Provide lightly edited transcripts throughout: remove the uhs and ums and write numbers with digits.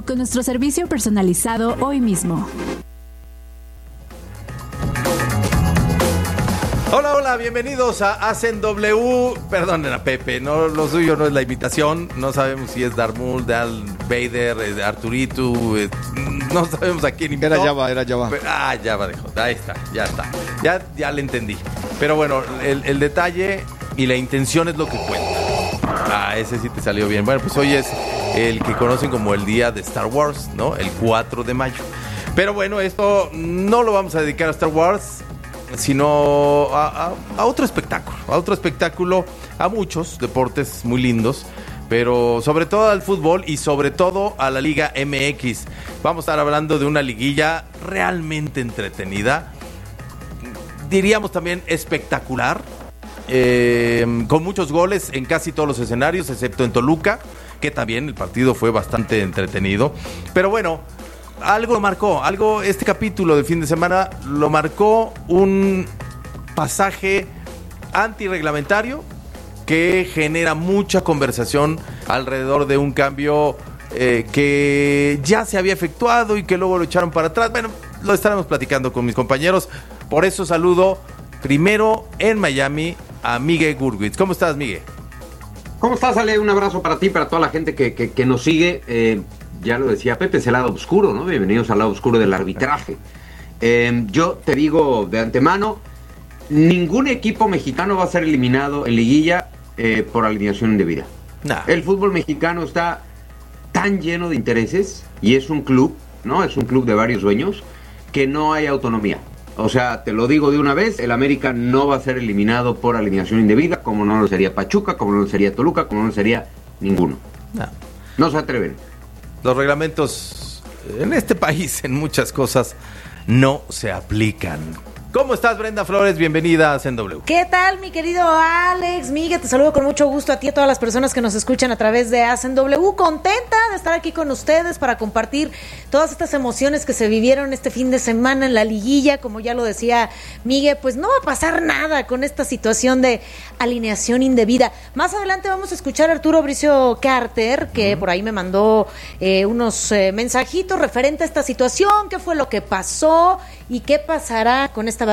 con nuestro servicio personalizado hoy mismo. Hola, bienvenidos a Hacen W. Perdonen a Pepe, no, lo suyo no es la imitación. No sabemos si es Darth Maul, Darth Vader, Arturito. No sabemos a quién imitó. Era Java. Java dejó. Ahí está, ya está. Ya le entendí. Pero bueno, el detalle y la intención es lo que cuenta. Ese sí te salió bien. Bueno, pues hoy es el que conocen como el día de Star Wars, ¿no? El 4 de mayo. Pero bueno, esto no lo vamos a dedicar a Star Wars, sino a otro espectáculo, a muchos deportes muy lindos, pero sobre todo al fútbol y sobre todo a la Liga MX. Vamos a estar hablando de una liguilla realmente entretenida, diríamos también espectacular, con muchos goles en casi todos los escenarios, excepto en Toluca, que también el partido fue bastante entretenido. Pero bueno, algo lo marcó, este capítulo de fin de semana lo marcó un pasaje antirreglamentario que genera mucha conversación alrededor de un cambio que ya se había efectuado y que luego lo echaron para atrás. Bueno, lo estaremos platicando con mis compañeros. Por eso saludo primero en Miami a Miguel Gurwitz. ¿Cómo estás, Miguel? ¿Cómo estás, Ale? Un abrazo para ti, para toda la gente que nos sigue. Ya lo decía Pepe, es el lado oscuro, ¿no? Bienvenidos al lado oscuro del arbitraje. Yo te digo de antemano, ningún equipo mexicano va a ser eliminado en liguilla por alineación indebida. Nah. El fútbol mexicano está tan lleno de intereses y es un club, ¿no? Es un club de varios dueños que no hay autonomía. O sea, te lo digo de una vez, el América no va a ser eliminado por alineación indebida, como no lo sería Pachuca, como no lo sería Toluca, como no lo sería ninguno. No se atreven. Los reglamentos en este país, en muchas cosas, no se aplican. ¿Cómo estás, Brenda Flores? Bienvenida a CW. ¿Qué tal, mi querido Alex? Miguel, te saludo con mucho gusto a ti y a todas las personas que nos escuchan a través de Hacen W. Contenta de estar aquí con ustedes para compartir todas estas emociones que se vivieron este fin de semana en la liguilla. Como ya lo decía Miguel, pues no va a pasar nada con esta situación de alineación indebida. Más adelante vamos a escuchar a Arturo Bricio Carter, que por ahí me mandó unos mensajitos referente a esta situación, qué fue lo que pasó y qué pasará con esta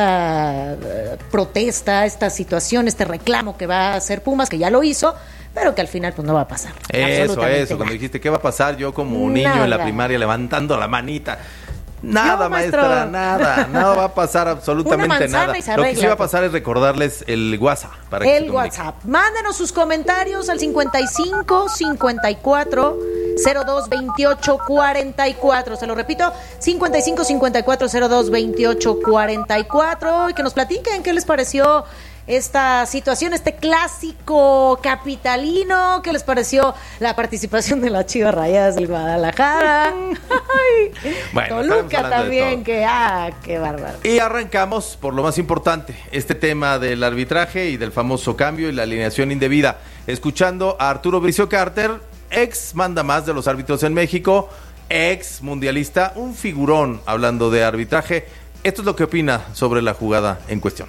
protesta, esta situación, este reclamo que va a hacer Pumas, que ya lo hizo, pero que al final pues no va a pasar. Eso, cuando dijiste qué va a pasar, yo como un niño en la primaria levantando la manita. Nada, maestra, nada va a pasar absolutamente nada. Lo que sí va a pasar es recordarles el WhatsApp para que el WhatsApp. Mándenos sus comentarios al 55 54 02 28 44. Se lo repito, 55 54 02 28 44, y que nos platiquen qué les pareció esta situación, este clásico capitalino. ¿Qué les pareció la participación de las Chivas Rayadas del Guadalajara? Bueno, Toluca también, qué bárbaro. Y arrancamos por lo más importante, este tema del arbitraje y del famoso cambio y la alineación indebida, escuchando a Arturo Bricio Carter, ex mandamás de los árbitros en México, ex mundialista, un figurón hablando de arbitraje. Esto es lo que opina sobre la jugada en cuestión.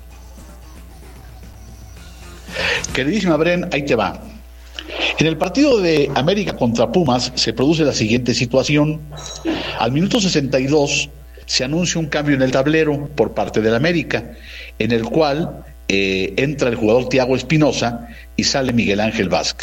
Queridísima Bren, ahí te va. En el partido de América contra Pumas se produce la siguiente situación. Al minuto 62 se anuncia un cambio en el tablero por parte del América, en el cual entra el jugador Thiago Espinosa y sale Miguel Ángel Vázquez.